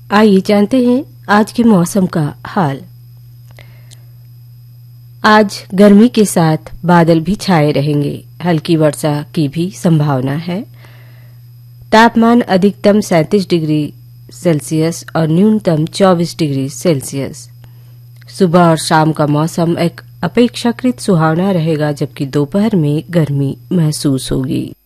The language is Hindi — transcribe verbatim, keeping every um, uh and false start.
आइए जानते हैं आज के मौसम का हाल। आज गर्मी के साथ बादल भी छाए रहेंगे, हल्की वर्षा की भी संभावना है। तापमान अधिकतम सैंतीस डिग्री सेल्सियस और न्यूनतम चौबीस डिग्री सेल्सियस। सुबह और शाम का मौसम एक अपेक्षाकृत सुहावना रहेगा, जबकि दोपहर में गर्मी महसूस होगी।